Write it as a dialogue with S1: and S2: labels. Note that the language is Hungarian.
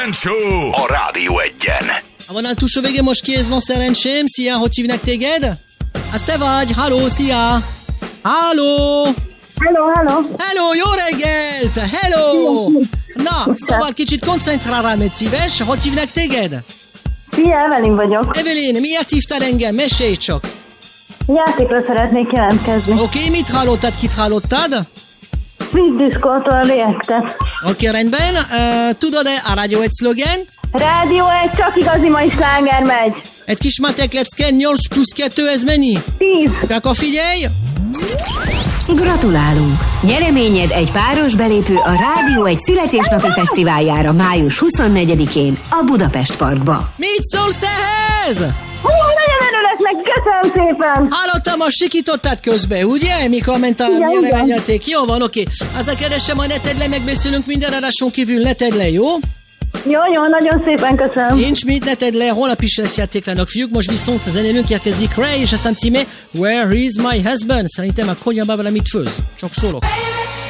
S1: Show a Rádió Egyen.
S2: A vonal túlsó végén most kéz van, szerencsém. Szia, hogy hívnak téged? Az te vagy, halló, szia! Halló!
S3: Hello.
S2: Jó reggelt! Hello! Na, szóval kicsit koncentrálj, légy szíves. Hogy hívnak téged?
S3: Szia, Evelyn vagyok.
S2: Evelyn, miért hívtál engem? Mesélj csak!
S3: Játékra szeretnék jelentkezni.
S2: Oké, mit hallottad, kit hallottad?
S3: Sweet Disco-tól a Reactet.
S2: Oké, rendben. Tudod-e a Rádió egy szlogen?
S3: Rádió 1, csak igazi mai sláger megy.
S2: Egy kis matek lecke, 8 plusz 2, ez mennyi?
S3: 10.
S2: Akkor figyelj!
S4: Gratulálunk! Nyereményed egy páros belépő a Rádió egy születésnapi fesztiváljára május 24-én a Budapest Parkba.
S2: Mit szólsz ehhez?
S3: Nagyon örülök neki, köszönöm szépen.
S2: Hallottam, a sikítottad közbe, ugye? Mikor ment a nyereményjáték. Jó van, oké. Az a keresem, majd ne tedd le, megbeszélünk minden adáson kívül, ne tedd le, jó?
S3: Jó, nagyon szépen köszönöm.
S2: Nincs mit, ne tedd le, holnap is lesz játéklának, fiúk. Most viszont a zenélünk érkezik Ray, és a szám címe Where is my husband? Szerintem a konyhában valamit főz. Csak szólok.